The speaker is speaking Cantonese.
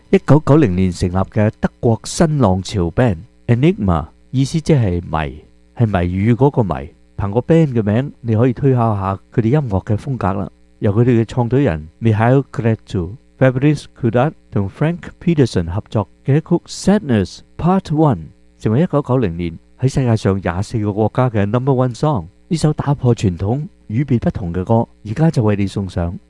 1990年成立嘅德國新浪潮 band Enigma， 意思即係謎，係謎語嗰個謎。憑個 band 嘅名，你可以推敲下佢哋音樂嘅風格啦。由佢哋嘅創隊人 Mihail Cretu、Fabrice Cudat 同 Frank Peterson 合作嘅一曲 Sadness Part One， 成為1990年喺世界上24個國家嘅 No.1 song。呢首打破傳統、與別不同嘅歌，而家就為你送上。